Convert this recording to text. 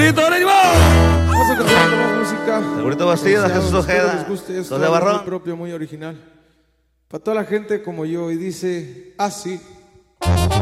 Segurito, ¡ánimo! Vamos a continuar con más música. Segurito Bastidas, Jesús Ojeda, Les guste esto, Los de Barrón. muy propio, muy original. Para toda la gente como yo, y dice así.